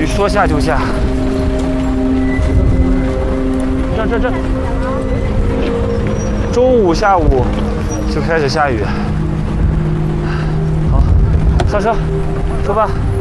说下就下。这，中午、下午就开始下雨。好，上车，出发。